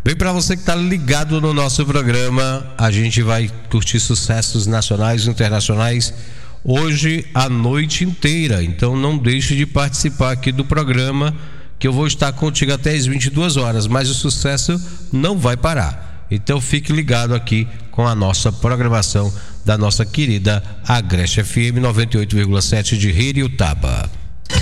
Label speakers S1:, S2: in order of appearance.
S1: Bem, para você que está ligado no nosso programa, a gente vai curtir sucessos nacionais e internacionais hoje a noite inteira. Então não deixe de participar aqui do programa, que eu vou estar contigo até as 22 horas, mas o sucesso não vai parar. Então fique ligado aqui com a nossa programação da nossa querida Agreste FM 98,7 de Heriotaba.